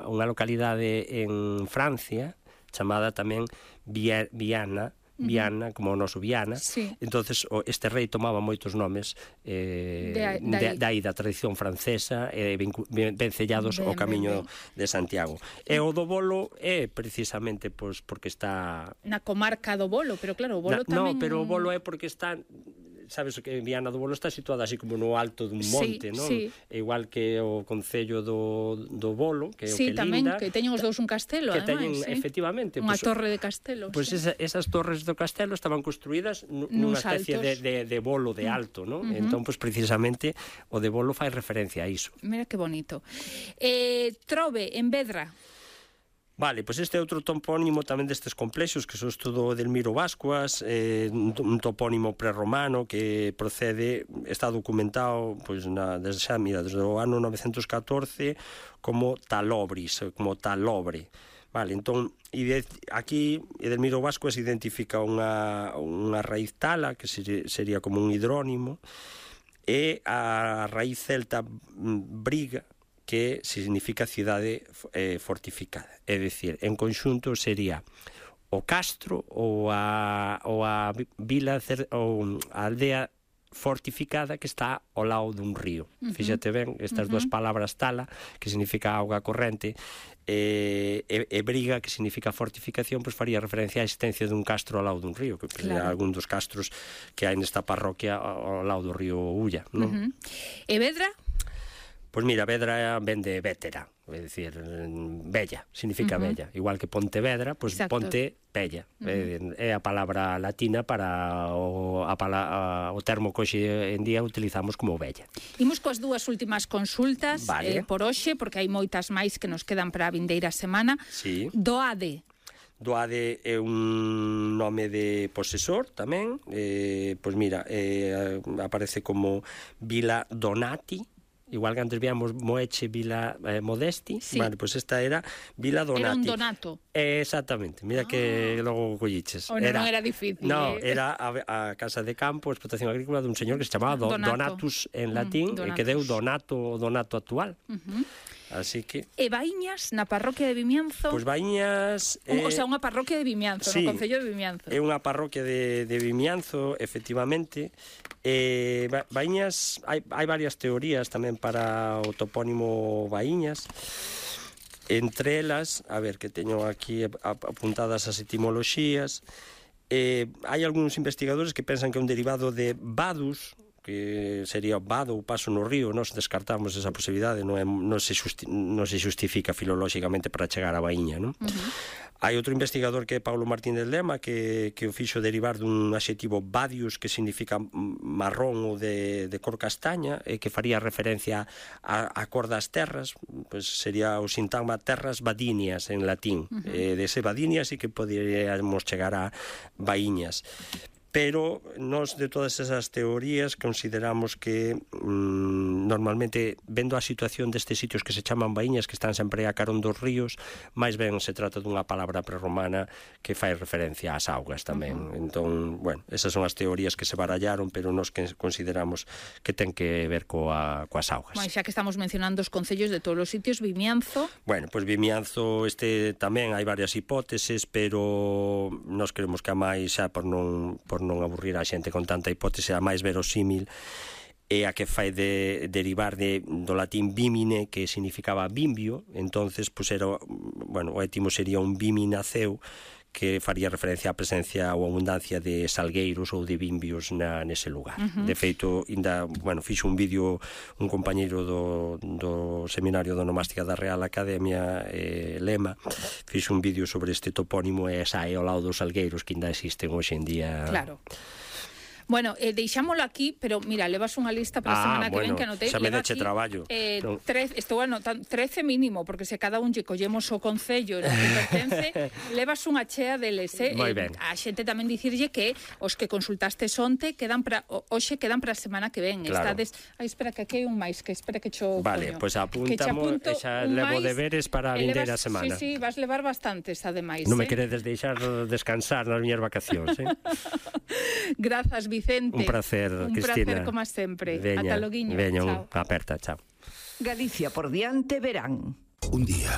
unha localidade en Francia chamada tamén Viana, como o noso Viana. Sí. Entonces este rei tomaba moitos nomes dai da tradición francesa, ben sellados ao camiño de Santiago. E o do bolo é precisamente porque está na comarca do Bolo, pero claro, o Bolo tamén... No, pero o bolo é porque está... Sabes que Viana do Bolo está situada así como no alto dun monte, non? Sí. Igual que o concello do Bolo, que é o que tamén, linda. Que teñen os dous un castelo, que ademais. Efectivamente. Unha torre de castelo. Pois esas torres do castelo estaban construídas nunha especie de bolo de alto, non? Entón, pois precisamente, o de Bolo fai referencia a iso. Mira que bonito. Trove, en Vedra. Vale, pois este é outro topónimo tamén destes complexos que son todo Edelmiro Bascuas, un topónimo prerromano que procede, está documentado pois desde o ano 914 como Talobris, como Talobre. Vale, entón aquí Edelmiro Bascuas identifica unha raíz tala que sería como un hidrónimo, e a raíz celta briga, que significa cidade fortificada. É dicir, en conxunto sería o castro ou a vila ou a aldea fortificada que está ao lado dun río. Fíxate ben, estas dúas palabras tala, que significa auga corrente, e briga, que significa fortificación, pois faría referencia á existencia dun castro ao lado dun río, que é algún dos castros que hai nesta parroquia ao lado do río Ulla, non? E Vedra? Pois mira, Vedra ven de vétera, é dicir, bella, significa bella. Igual que Pontevedra, pois Ponte, bella. É a palabra latina para o termo que hoxe en día utilizamos como bella. Imos coas dúas últimas consultas por hoxe, porque hai moitas máis que nos quedan para a vindeira semana. Sí. Doade. Doade é un nome de posesor tamén. Pois mira, aparece como Vila Donati, igual que antes víamos Moeche, Vila Modesti, vale, pois esta era Vila Donati. Era un donato. Exactamente, mira que logo colliches. Non era difícil. No, era a casa de campo, explotación agrícola dun señor que se chamaba Donatus en latín, e que deu donato actual. Así que... E Baíñas, na parroquia de Vimianzo? Pois Baíñas... O sea, unha parroquia de Vimianzo, no concello de Vimianzo. É unha parroquia de Vimianzo, efectivamente. Baíñas, hai varias teorías tamén para o topónimo Baíñas. Entre elas, a ver, que teño aquí apuntadas as etimoloxías, hai algúns investigadores que pensan que é un derivado de vadus, que sería vado ou paso no río. Nós descartamos esa posibilidade, non se justifica filolóxicamente para chegar a Baíña, non? Hai outro investigador que é Paulo Martínez Lema que o fixo derivar dun adxetivo vadius, que significa marrón ou de cor castaña, e que faría referencia a cor das terras, pois sería o sintagma terras vadinias en latín. Dese vadinias sí que poderíamos chegar a Baíñas. Pero nós de todas esas teorías consideramos que normalmente, vendo a situación destes sitios que se chaman baíñas, que están sempre a carón dos ríos, máis ben se trata dunha palabra prerromana que fai referencia ás augas tamén. Entón, bueno, esas son as teorías que se barallaron, pero nós que consideramos que ten que ver coas augas. Xa que estamos mencionando os concellos de todos os sitios, Vimianzo... Bueno, pois Vimianzo tamén hai varias hipóteses, pero nós creemos que a máis, xa por non aburrir a xente con tanta hipótese, a máis verosímil é a que fai derivar do latín vimine, que significaba bimbio. Entonces, pois era, bueno, o étimo sería un biminaceu, que faría referencia á presencia ou abundancia de salgueiros ou de bimbios nese lugar. De feito, fixo un vídeo un compañeiro do Seminario de Onomástica da Real Academia, Lema, fixo un vídeo sobre este topónimo, e esa é ao lado dos salgueiros que ainda existen hoxe en día. Claro. Bueno, deixámoslo aquí, pero mira, levas unha lista para a semana que ven que anotei. Xa me deche traballo. Estou anotando 13 mínimo, porque se cada un lle collemos o concello no que pertence, levas unha chea deles. Moi ben. A xente tamén dicirlle que os que consultastes onte hoxe quedan para a semana que ven. Claro. Estades... espera, que aquí hai un máis, que espera que cho vale, poño. Pois apuntamos, e xa levo deberes para a vindeira semana. Sí, vas levar bastantes, ademais. Non me queredes deixar descansar nas miñas vacacións, Grazas, Vicente. Un placer, Cristina. Un placer, como sempre. Ata loguiño. Veña, chao. aperta, chao. Galicia por diante verán. Un día